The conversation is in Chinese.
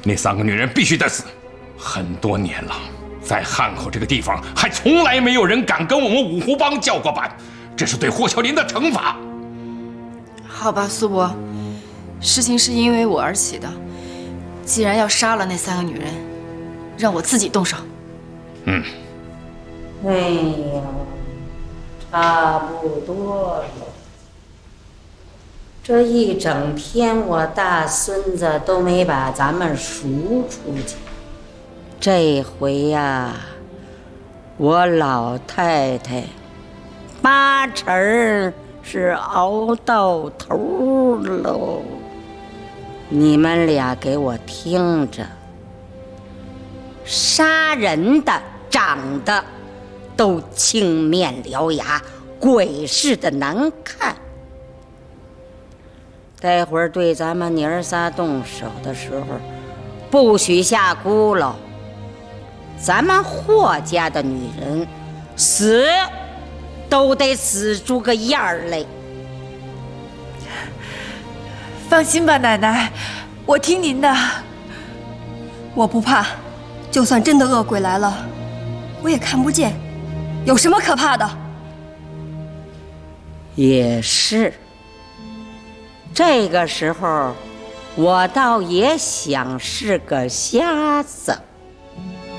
那3个女人必须得死。很多年了，在汉口这个地方，还从来没有人敢跟我们五湖帮叫过板，这是对霍小林的惩罚。 好吧，苏伯，事情是因为我而起的，既然要杀了那3个女人，让我自己动手。 哎呀，差不多了。这一整天，我大孙子都没把咱们赎出去。这回呀，我老太太8成是熬到头喽。你们俩给我听着，杀人的长得都青面獠牙，鬼似的难看。待会儿对咱们娘儿仨动手的时候，不许下轱辘。咱们霍家的女人死都得死出个样儿来。 放心吧，奶奶，我听您的。我不怕，就算真的恶鬼来了，我也看不见，有什么可怕的？ 也是。这个时候，我倒也想是个瞎子。